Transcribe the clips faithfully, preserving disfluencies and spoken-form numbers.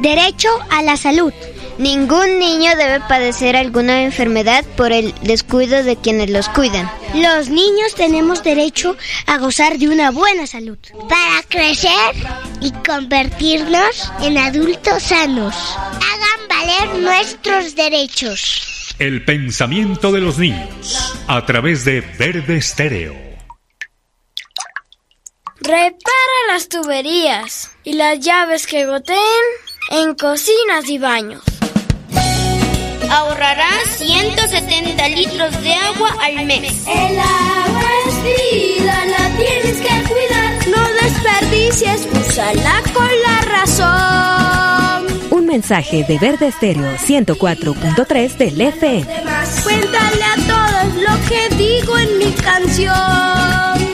Derecho a la salud. Ningún niño debe padecer alguna enfermedad por el descuido de quienes los cuidan. Los niños tenemos derecho a gozar de una buena salud para crecer y convertirnos en adultos sanos. Hagan valer nuestros derechos. El pensamiento de los niños a través de Verde Estéreo. Repara las tuberías y las llaves que goteen en cocinas y baños. Ahorrarás ciento setenta litros de agua al mes. El agua es vida, la tienes que cuidar. No desperdicies, úsala con la razón. Un mensaje de Verde Estéreo ciento cuatro punto tres del F M. Cuéntale a todos lo que digo en mi canción.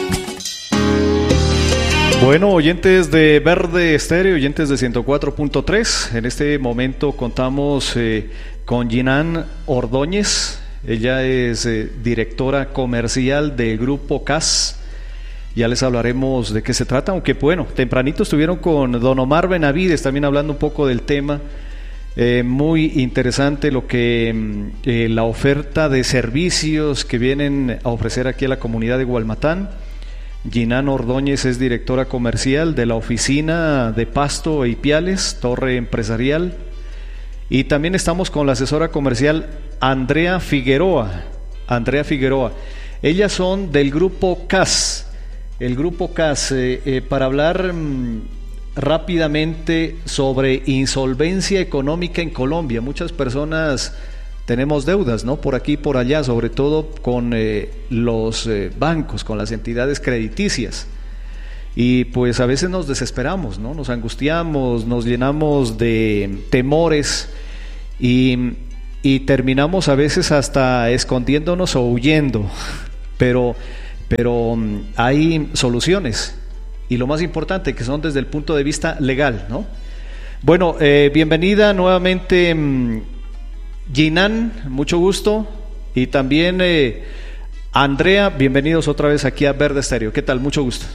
Bueno, oyentes de Verde Estéreo, oyentes de ciento cuatro punto tres, en este momento contamos eh, con Jinan Ordóñez. Ella es eh, directora comercial del Grupo C A S. Ya les hablaremos de qué se trata, aunque bueno, tempranito estuvieron con don Omar Benavides también hablando un poco del tema. Eh, muy interesante lo que eh, la oferta de servicios que vienen a ofrecer aquí a la comunidad de Gualmatán. Jinan Ordóñez es directora comercial de la oficina de Pasto e Ipiales, Torre Empresarial. Y también estamos con la asesora comercial Andrea Figueroa. Andrea Figueroa. Ellas son del Grupo C A S. El Grupo C A S, eh, eh, para hablar mmm, rápidamente sobre insolvencia económica en Colombia. Muchas personas tenemos deudas, ¿no? Por aquí y por allá, sobre todo con eh, los eh, bancos, con las entidades crediticias. Y pues a veces nos desesperamos, ¿no? Nos angustiamos, nos llenamos de temores y, y terminamos a veces hasta escondiéndonos o huyendo. Pero, pero hay soluciones y lo más importante que son desde el punto de vista legal, ¿no? Bueno, eh, bienvenida nuevamente Jinan, mucho gusto, y también eh, Andrea, bienvenidos otra vez aquí a Verde Estéreo. ¿Qué tal? Mucho gusto.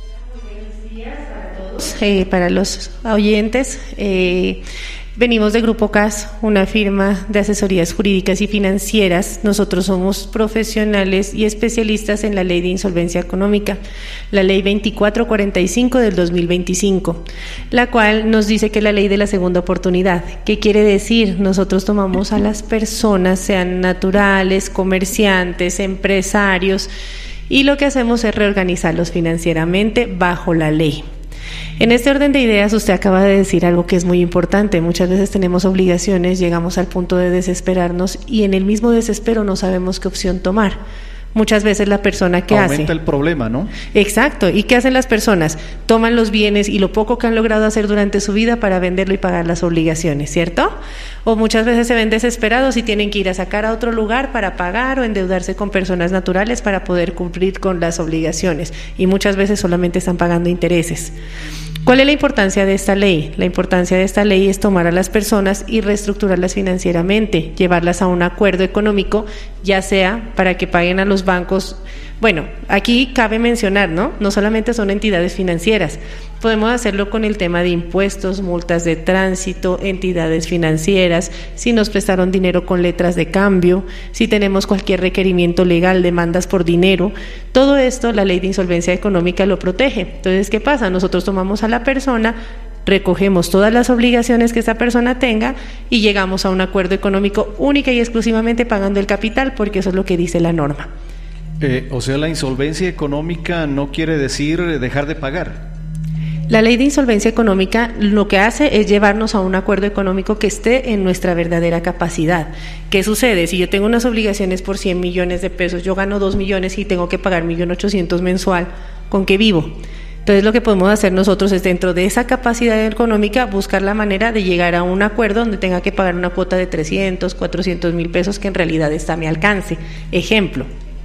Buenos días para todos, eh, para los oyentes. Eh, venimos de Grupo C A S, una firma de asesorías jurídicas y financieras. Nosotros somos profesionales y especialistas en la ley de insolvencia económica, la ley veinticuatro cuarenta y cinco del dos mil veinticinco, la cual nos dice que la ley de la segunda oportunidad. ¿Qué quiere decir? Nosotros tomamos a las personas, sean naturales, comerciantes, empresarios, y lo que hacemos es reorganizarlos financieramente bajo la ley. En este orden de ideas, usted acaba de decir algo que es muy importante. Muchas veces tenemos obligaciones, llegamos al punto de desesperarnos y en el mismo desespero no sabemos qué opción tomar. Muchas veces la persona que hace... Aumenta el problema, ¿no? Exacto. ¿Y qué hacen las personas? Toman los bienes y lo poco que han logrado hacer durante su vida para venderlo y pagar las obligaciones, ¿cierto? O muchas veces se ven desesperados y tienen que ir a sacar a otro lugar para pagar o endeudarse con personas naturales para poder cumplir con las obligaciones. Y muchas veces solamente están pagando intereses. ¿Cuál es la importancia de esta ley? La importancia de esta ley es tomar a las personas y reestructurarlas financieramente, llevarlas a un acuerdo económico, ya sea para que paguen a los bancos. Bueno, aquí cabe mencionar, ¿no? No solamente son entidades financieras, podemos hacerlo con el tema de impuestos, multas de tránsito, entidades financieras, si nos prestaron dinero con letras de cambio, si tenemos cualquier requerimiento legal, demandas por dinero, todo esto la ley de insolvencia económica lo protege. Entonces, ¿qué pasa? Nosotros tomamos a la persona, recogemos todas las obligaciones que esa persona tenga y llegamos a un acuerdo económico única y exclusivamente pagando el capital, porque eso es lo que dice la norma. Eh, o sea, la insolvencia económica no quiere decir dejar de pagar. La ley de insolvencia económica lo que hace es llevarnos a un acuerdo económico que esté en nuestra verdadera capacidad. ¿Qué sucede? Si yo tengo unas obligaciones por cien millones de pesos, yo gano dos millones y tengo que pagar un millón ochocientos mensual, ¿con qué vivo? Entonces lo que podemos hacer nosotros es, dentro de esa capacidad económica, buscar la manera de llegar a un acuerdo donde tenga que pagar una cuota de trescientos, cuatrocientos mil pesos que en realidad está a mi alcance. Ejemplo.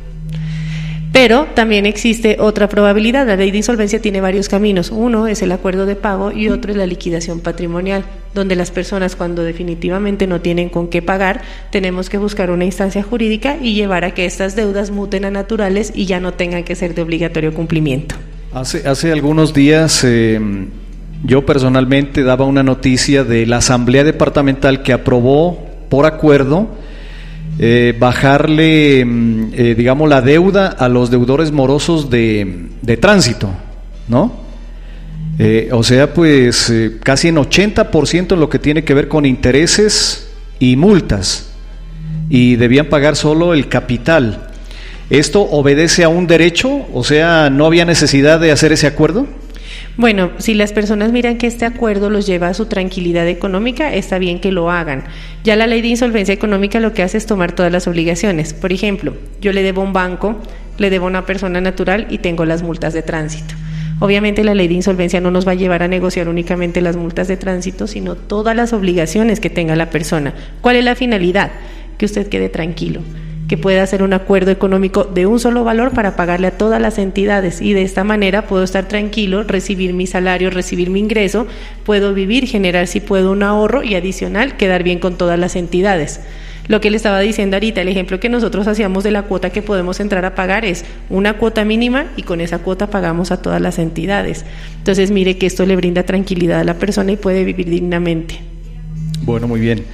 Pero también existe otra probabilidad. La ley de insolvencia tiene varios caminos. Uno es el acuerdo de pago y otro es la liquidación patrimonial, donde las personas, cuando definitivamente no tienen con qué pagar, tenemos que buscar una instancia jurídica y llevar a que estas deudas muten a naturales y ya no tengan que ser de obligatorio cumplimiento. Hace, hace algunos días eh, yo personalmente daba una noticia de la Asamblea Departamental que aprobó por acuerdo eh, bajarle, eh, digamos, la deuda a los deudores morosos de, de tránsito, ¿no? Eh, o sea, pues eh, casi en ochenta por ciento en lo que tiene que ver con intereses y multas, y debían pagar solo el capital. ¿Esto obedece a un derecho? O sea, ¿no había necesidad de hacer ese acuerdo? Bueno, si las personas miran que este acuerdo los lleva a su tranquilidad económica, está bien que lo hagan. Ya la ley de insolvencia económica lo que hace es tomar todas las obligaciones. Por ejemplo, yo le debo a un banco, le debo a una persona natural y tengo las multas de tránsito. Obviamente la ley de insolvencia no nos va a llevar a negociar únicamente las multas de tránsito, sino todas las obligaciones que tenga la persona. ¿Cuál es la finalidad? Que usted quede tranquilo, que pueda hacer un acuerdo económico de un solo valor para pagarle a todas las entidades, y de esta manera puedo estar tranquilo, recibir mi salario, recibir mi ingreso, puedo vivir, generar si puedo un ahorro y adicional quedar bien con todas las entidades. Lo que le estaba diciendo ahorita, el ejemplo que nosotros hacíamos de la cuota que podemos entrar a pagar es una cuota mínima y con esa cuota pagamos a todas las entidades. Entonces mire que esto le brinda tranquilidad a la persona y puede vivir dignamente. Bueno, muy bien.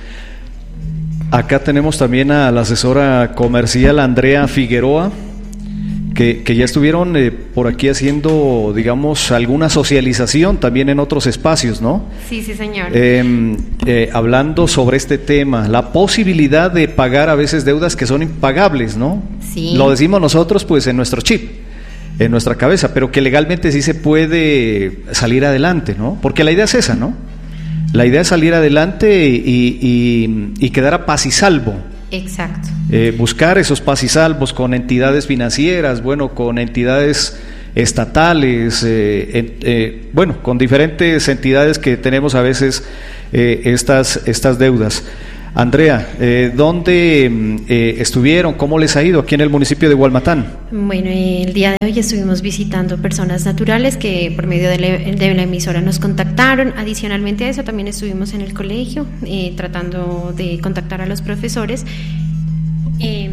Acá tenemos también a la asesora comercial Andrea Figueroa, que, que ya estuvieron eh, por aquí haciendo, digamos, alguna socialización también en otros espacios, ¿no? Sí, sí, señor. Eh, eh, hablando sobre este tema, la posibilidad de pagar a veces deudas que son impagables, ¿no? Sí. Lo decimos nosotros, pues, en nuestro chip, en nuestra cabeza, pero que legalmente sí se puede salir adelante, ¿no? Porque la idea es esa, ¿no? La idea es salir adelante y, y, y quedar a paz y salvo. Exacto. Eh, buscar esos paz y salvos con entidades financieras, bueno, con entidades estatales, eh, eh, eh, bueno, con diferentes entidades que tenemos a veces eh, estas, estas deudas. Andrea, eh, ¿dónde eh, estuvieron? ¿Cómo les ha ido aquí en el municipio de Hualmatán? Bueno, el día de hoy estuvimos visitando personas naturales que por medio de la, de la emisora nos contactaron. Adicionalmente a eso también estuvimos en el colegio eh, tratando de contactar a los profesores. Eh,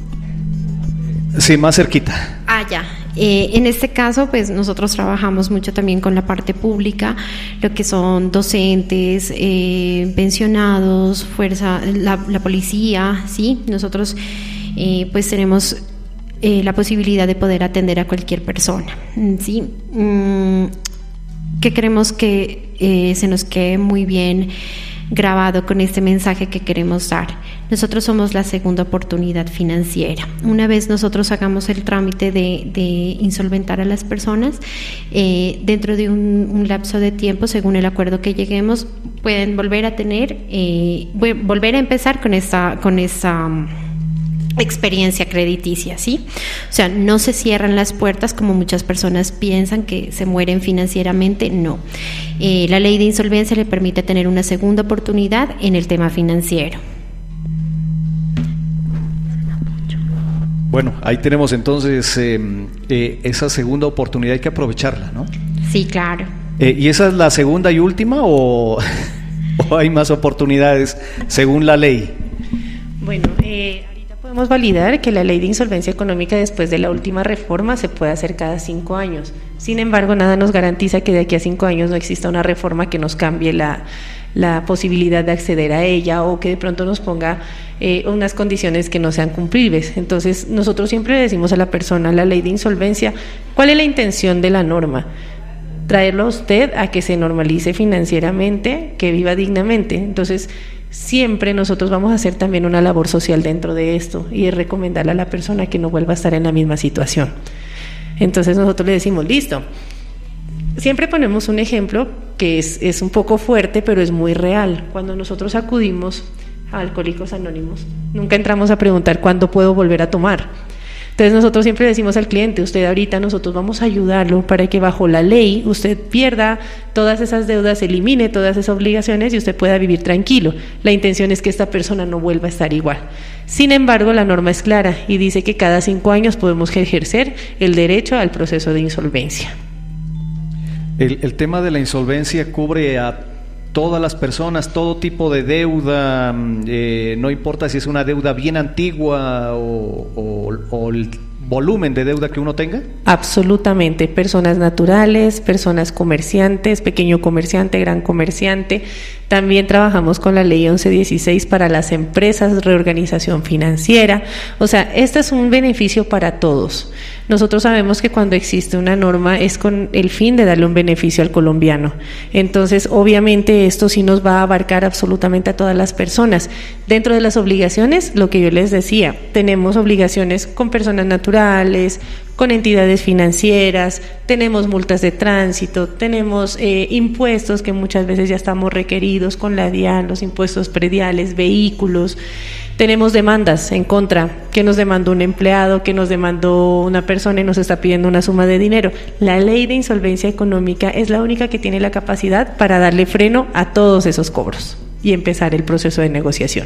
sí, más cerquita. Ah, ya. Eh, en este caso, pues nosotros trabajamos mucho también con la parte pública, lo que son docentes, eh, pensionados, fuerza, la, la policía, sí. Nosotros, eh, pues tenemos eh, la posibilidad de poder atender a cualquier persona, sí. Mm, que queremos que eh, se nos quede muy bien grabado con este mensaje que queremos dar. Nosotros somos la segunda oportunidad financiera. Una vez nosotros hagamos el trámite de, de insolventar a las personas, eh, dentro de un, un lapso de tiempo, según el acuerdo que lleguemos, pueden volver a tener, eh, volver a empezar con esta, con esta experiencia crediticia, ¿sí? O sea, no se cierran las puertas como muchas personas piensan que se mueren financieramente, no. Eh, la ley de insolvencia le permite tener una segunda oportunidad en el tema financiero. Bueno, ahí tenemos entonces eh, eh, esa segunda oportunidad, hay que aprovecharla, ¿no? Sí, claro. Eh, ¿Y esa es la segunda y última o, o hay más oportunidades según la ley? Bueno, eh... podemos validar que la ley de insolvencia económica después de la última reforma se puede hacer cada cinco años. Sin embargo, nada nos garantiza que de aquí a cinco años no exista una reforma que nos cambie la, la posibilidad de acceder a ella o que de pronto nos ponga eh, unas condiciones que no sean cumplibles. Entonces, nosotros siempre le decimos a la persona, la ley de insolvencia, ¿cuál es la intención de la norma? Traerlo a usted a que se normalice financieramente, que viva dignamente. Entonces, siempre nosotros vamos a hacer también una labor social dentro de esto y es recomendarle a la persona que no vuelva a estar en la misma situación. Entonces nosotros le decimos, listo. Siempre ponemos un ejemplo que es, es un poco fuerte, pero es muy real. Cuando nosotros acudimos a Alcohólicos Anónimos, nunca entramos a preguntar cuándo puedo volver a tomar. Entonces nosotros siempre decimos al cliente, usted ahorita nosotros vamos a ayudarlo para que bajo la ley usted pierda todas esas deudas, elimine todas esas obligaciones y usted pueda vivir tranquilo. La intención es que esta persona no vuelva a estar igual. Sin embargo, la norma es clara y dice que cada cinco años podemos ejercer el derecho al proceso de insolvencia. El, el tema de la insolvencia cubre a todas las personas, todo tipo de deuda, eh, no importa si es una deuda bien antigua o, o, o volumen de deuda que uno tenga? Absolutamente, personas naturales, personas comerciantes, pequeño comerciante, gran comerciante. También trabajamos con la ley once dieciséis para las empresas, reorganización financiera. O sea, este es un beneficio para todos. Nosotros sabemos que cuando existe una norma es con el fin de darle un beneficio al colombiano. Entonces, obviamente, esto sí nos va a abarcar absolutamente a todas las personas. Dentro de las obligaciones, lo que yo les decía, tenemos obligaciones con personas naturales, con entidades financieras, tenemos multas de tránsito, tenemos eh, impuestos que muchas veces ya estamos requeridos con la DIAN, los impuestos prediales, vehículos. Tenemos demandas en contra, que nos demandó un empleado, que nos demandó una persona y nos está pidiendo una suma de dinero. La ley de insolvencia económica es la única que tiene la capacidad para darle freno a todos esos cobros y empezar el proceso de negociación.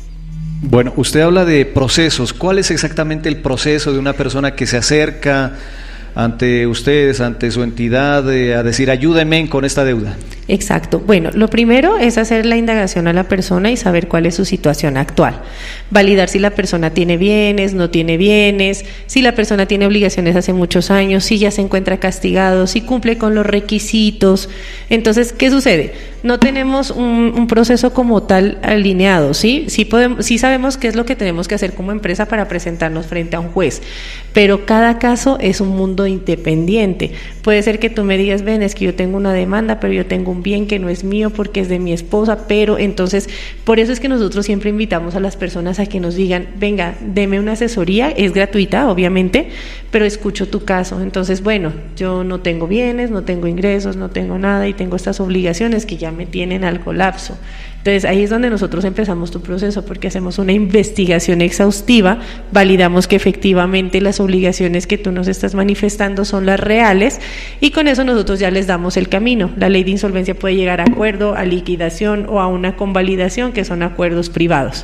Bueno, usted habla de procesos. ¿Cuál es exactamente el proceso de una persona que se acerca ante ustedes, ante su entidad, eh, a decir ayúdenme con esta deuda? Exacto. Bueno, lo primero es hacer la indagación a la persona y saber cuál es su situación actual. Validar si la persona tiene bienes, no tiene bienes, si la persona tiene obligaciones hace muchos años, si ya se encuentra castigado, si cumple con los requisitos. Entonces, ¿qué sucede? No tenemos un, un proceso como tal alineado, ¿sí? Sí, podemos, sí sabemos qué es lo que tenemos que hacer como empresa para presentarnos frente a un juez, pero cada caso es un mundo independiente. Puede ser que tú me digas, ven, es que yo tengo una demanda, pero yo tengo un bien que no es mío porque es de mi esposa, pero entonces, por eso es que nosotros siempre invitamos a las personas a que nos digan, venga, deme una asesoría, es gratuita, obviamente, pero escucho tu caso. Entonces, bueno, yo no tengo bienes, no tengo ingresos, no tengo nada y tengo estas obligaciones que ya me tienen al colapso. Entonces ahí es donde nosotros empezamos tu proceso, porque hacemos una investigación exhaustiva, validamos que efectivamente las obligaciones que tú nos estás manifestando son las reales y con eso nosotros ya les damos el camino. La ley de insolvencia puede llegar a acuerdo, a liquidación o a una convalidación, que son acuerdos privados.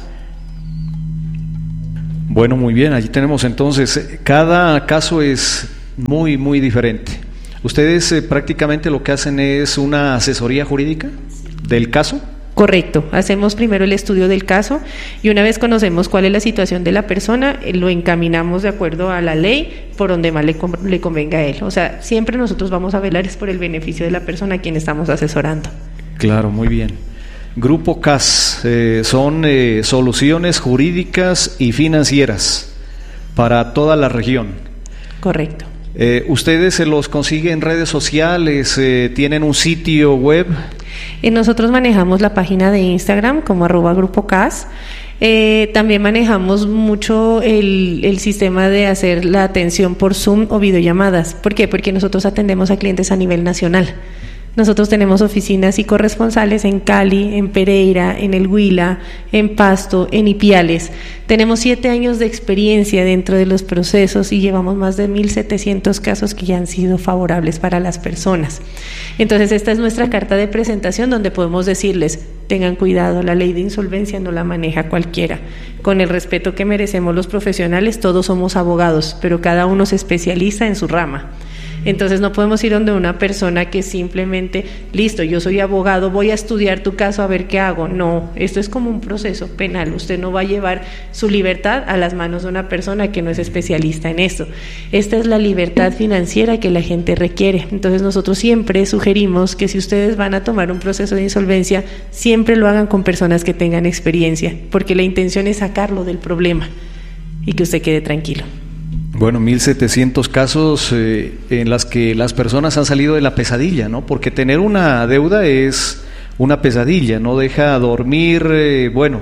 Bueno, muy bien, allí tenemos entonces, cada caso es muy, muy diferente. ¿Ustedes eh, prácticamente lo que hacen es una asesoría jurídica del caso? Correcto, hacemos primero el estudio del caso y una vez conocemos cuál es la situación de la persona, lo encaminamos de acuerdo a la ley por donde más le, le convenga a él. O sea, siempre nosotros vamos a velar es por el beneficio de la persona a quien estamos asesorando. Claro, muy bien. Grupo C A S, eh, son eh, soluciones jurídicas y financieras para toda la región. Correcto. Eh, ¿Ustedes se los consiguen en redes sociales? Eh, ¿Tienen un sitio web? Eh, nosotros manejamos la página de Instagram como arroba Grupo C A S. Eh, también manejamos mucho el, el sistema de hacer la atención por Zoom o videollamadas. ¿Por qué? Porque nosotros atendemos a clientes a nivel nacional. Nosotros tenemos oficinas y corresponsales en Cali, en Pereira, en El Huila, en Pasto, en Ipiales. Tenemos siete años de experiencia dentro de los procesos y llevamos más de mil setecientos casos que ya han sido favorables para las personas. Entonces, esta es nuestra carta de presentación donde podemos decirles, tengan cuidado, la ley de insolvencia no la maneja cualquiera. Con el respeto que merecemos los profesionales, todos somos abogados, pero cada uno se especializa en su rama. Entonces no podemos ir donde una persona que simplemente, listo, yo soy abogado, voy a estudiar tu caso a ver qué hago. No, esto es como un proceso penal. Usted no va a llevar su libertad a las manos de una persona que no es especialista en esto. Esta es la libertad financiera que la gente requiere. Entonces nosotros siempre sugerimos que si ustedes van a tomar un proceso de insolvencia, siempre lo hagan con personas que tengan experiencia, porque la intención es sacarlo del problema y que usted quede tranquilo. Bueno, mil setecientos casos eh, en las que las personas han salido de la pesadilla, ¿no? Porque tener una deuda es una pesadilla, no deja dormir, eh, bueno,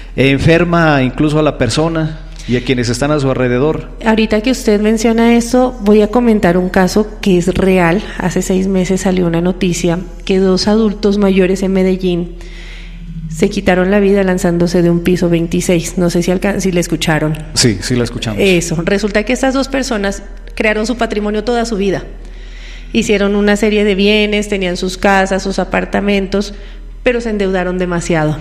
enferma incluso a la persona y a quienes están a su alrededor. Ahorita que usted menciona eso, voy a comentar un caso que es real. Hace seis meses salió una noticia que dos adultos mayores en Medellín se quitaron la vida lanzándose de un piso veintiséis. No sé si, alcan- si le escucharon. Sí, sí la escuchamos. Eso. Resulta que estas dos personas crearon su patrimonio toda su vida. Hicieron una serie de bienes, tenían sus casas, sus apartamentos, pero se endeudaron demasiado.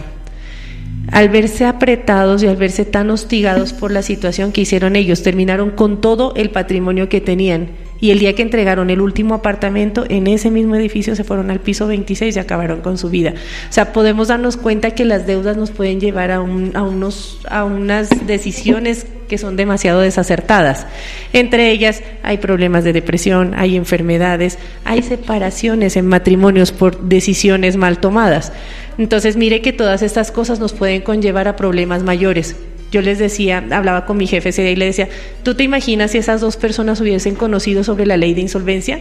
Al verse apretados y al verse tan hostigados por la situación que hicieron ellos, terminaron con todo el patrimonio que tenían. Y el día que entregaron el último apartamento, en ese mismo edificio se fueron al piso veintiséis y acabaron con su vida. O sea, podemos darnos cuenta que las deudas nos pueden llevar a, un, a, unos, a unas decisiones que que son demasiado desacertadas. Entre ellas hay problemas de depresión, hay enfermedades, hay separaciones en matrimonios por decisiones mal tomadas. Entonces mire que todas estas cosas nos pueden conllevar a problemas mayores. Yo les decía, hablaba con mi jefe ese día y le decía, ¿tú te imaginas si esas dos personas hubiesen conocido sobre la ley de insolvencia?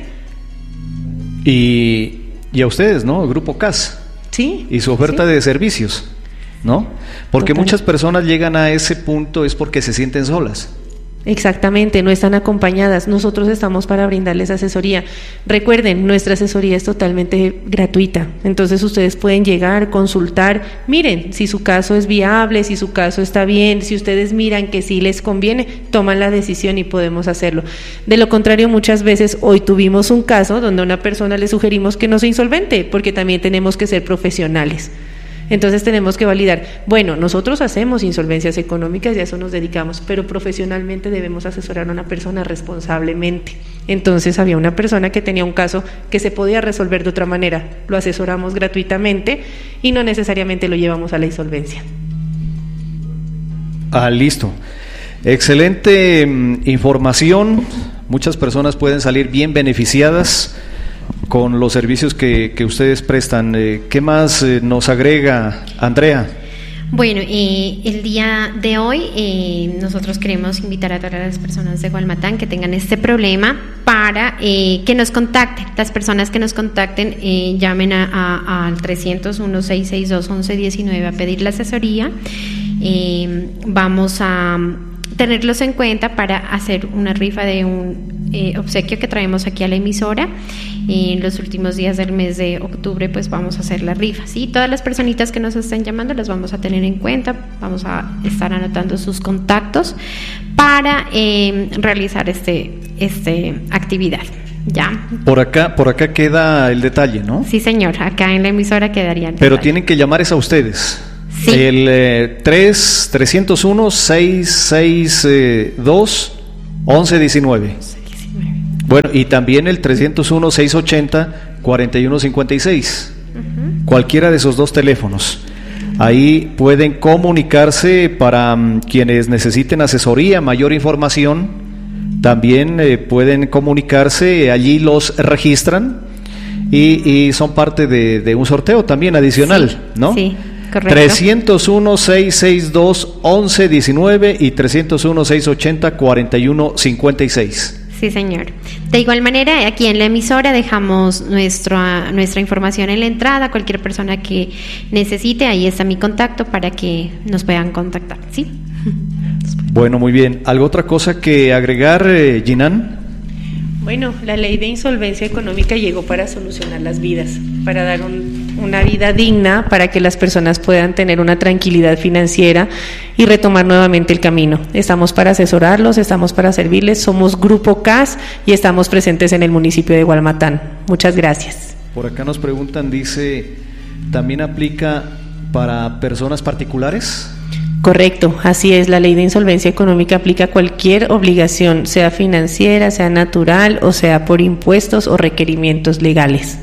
Y, y a ustedes, ¿no? El Grupo C A S. Sí. Y su oferta sí. de servicios, ¿no? Porque Total. Muchas personas llegan a ese punto es porque se sienten solas. Exactamente, no están acompañadas. Nosotros estamos para brindarles asesoría. Recuerden, nuestra asesoría es totalmente gratuita. Entonces ustedes pueden llegar, consultar. Miren, si su caso es viable, si su caso está bien, si ustedes miran que sí les conviene, toman la decisión y podemos hacerlo. De lo contrario, muchas veces hoy tuvimos un caso donde a una persona le sugerimos que no sea insolvente, porque también tenemos que ser profesionales. Entonces tenemos que validar, bueno, nosotros hacemos insolvencias económicas y a eso nos dedicamos, pero profesionalmente debemos asesorar a una persona responsablemente. Entonces había una persona que tenía un caso que se podía resolver de otra manera, lo asesoramos gratuitamente y no necesariamente lo llevamos a la insolvencia. Ah, listo. Excelente mm, información, muchas personas pueden salir bien beneficiadas con los servicios que, que ustedes prestan. Eh, ¿Qué más eh, nos agrega Andrea? Bueno, eh, el día de hoy eh, nosotros queremos invitar a todas las personas de Gualmatán que tengan este problema para eh, que nos contacten. Las personas que nos contacten eh, llamen a, a, al trescientos uno, seiscientos sesenta y dos, once diecinueve a pedir la asesoría. Eh, vamos a tenerlos en cuenta para hacer una rifa de un eh, obsequio que traemos aquí a la emisora. En los últimos días del mes de octubre pues vamos a hacer la rifa, ¿sí? Todas las personitas que nos estén llamando las vamos a tener en cuenta, vamos a estar anotando sus contactos para eh, realizar este, este actividad. Ya. Por acá, por acá queda el detalle, ¿no? Sí, señor, acá en la emisora quedarían. Pero tienen que llamar es a ustedes. Sí. El eh, tres, trescientos uno, seiscientos sesenta y dos, once diecinueve. Bueno, y también el trescientos uno, seiscientos ochenta, cuarenta y uno cincuenta y seis. Uh-huh. Cualquiera de esos dos teléfonos. Ahí pueden comunicarse para um, quienes necesiten asesoría, mayor información. También eh, pueden comunicarse, allí los registran y, y son parte de, de un sorteo también adicional, sí, ¿no? Sí. Correcto. trescientos uno, seiscientos sesenta y dos, once diecinueve y trescientos uno, seiscientos ochenta, cuarenta y uno cincuenta y seis. Sí, señor. De igual manera, aquí en la emisora dejamos nuestra, nuestra información en la entrada. Cualquier persona que necesite, ahí está mi contacto para que nos puedan contactar, ¿sí? Bueno, muy bien. ¿Algo otra cosa que agregar, eh, Jinan? Bueno, la ley de insolvencia económica llegó para solucionar las vidas, para dar un, una vida digna, para que las personas puedan tener una tranquilidad financiera y retomar nuevamente el camino. Estamos para asesorarlos, estamos para servirles, somos Grupo C A S y estamos presentes en el municipio de Gualmatán. Muchas gracias. Por acá nos preguntan, dice, ¿también aplica para personas particulares? Correcto, así es, la ley de insolvencia económica aplica a cualquier obligación, sea financiera, sea natural o sea por impuestos o requerimientos legales.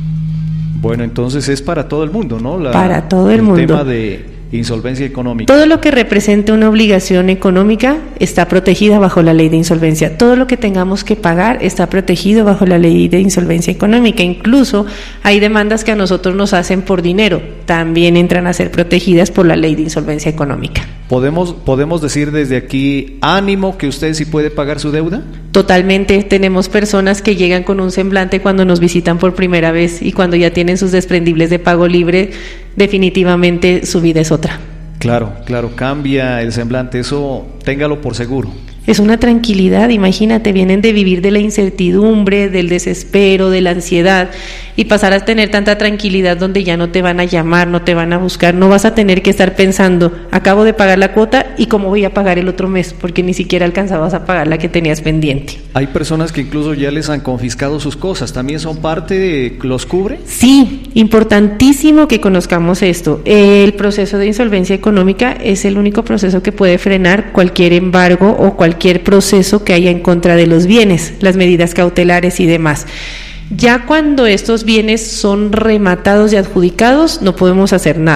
Bueno, entonces es para todo el mundo, ¿no? La, para todo el, el mundo. El tema de insolvencia económica. Todo lo que represente una obligación económica está protegida bajo la ley de insolvencia. Todo lo que tengamos que pagar está protegido bajo la ley de insolvencia económica. Incluso hay demandas que a nosotros nos hacen por dinero, también entran a ser protegidas por la ley de insolvencia económica. ¿Podemos, podemos decir desde aquí, ánimo, que usted sí puede pagar su deuda? Totalmente, tenemos personas que llegan con un semblante cuando nos visitan por primera vez y cuando ya tienen sus desprendibles de pago libre, definitivamente su vida es otra. Claro, claro, cambia el semblante, eso téngalo por seguro. Es una tranquilidad, imagínate, vienen de vivir de la incertidumbre, del desespero, de la ansiedad y pasar a tener tanta tranquilidad donde ya no te van a llamar, no te van a buscar, no vas a tener que estar pensando, acabo de pagar la cuota y cómo voy a pagar el otro mes, porque ni siquiera alcanzabas a pagar la que tenías pendiente. Hay personas que incluso ya les han confiscado sus cosas, ¿también son parte de, los cubre? Sí, importantísimo que conozcamos esto. El proceso de insolvencia económica es el único proceso que puede frenar cualquier embargo o cualquier cualquier proceso que haya en contra de los bienes, las medidas cautelares y demás. Ya cuando estos bienes son rematados y adjudicados, no podemos hacer nada.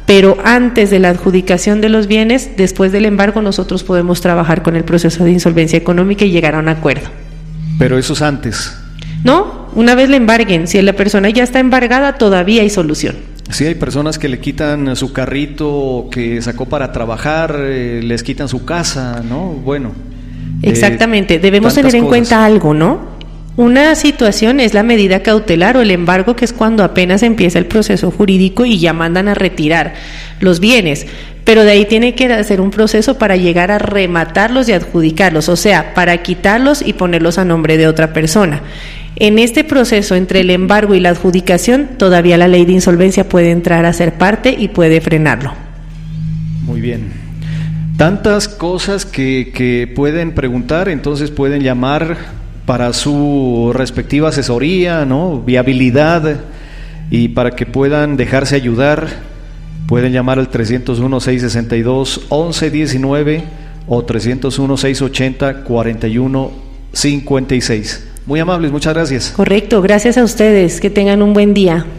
pero antes de la adjudicación de los bienes, después del embargo, nosotros podemos trabajar con el proceso de insolvencia económica y llegar a un acuerdo. Pero eso es antes. No, una vez le embarguen, si la persona ya está embargada, todavía hay solución. Sí, hay personas que le quitan su carrito que sacó para trabajar, eh, les quitan su casa, ¿no? Bueno. Exactamente, eh, debemos tener en cosas. cuenta algo, ¿no? Una situación es la medida cautelar o el embargo, que es cuando apenas empieza el proceso jurídico y ya mandan a retirar los bienes, pero de ahí tiene que hacer un proceso para llegar a rematarlos y adjudicarlos, o sea, para quitarlos y ponerlos a nombre de otra persona. En este proceso, entre el embargo y la adjudicación, todavía la ley de insolvencia puede entrar a ser parte y puede frenarlo. Muy bien. Tantas cosas que, que pueden preguntar, entonces pueden llamar para su respectiva asesoría, ¿no? Viabilidad, y para que puedan dejarse ayudar, pueden llamar al trescientos uno, seiscientos sesenta y dos, once diecinueve o trescientos uno, seiscientos ochenta, cuarenta y uno cincuenta y seis. Muy amables, muchas gracias. Correcto, gracias a ustedes, que tengan un buen día.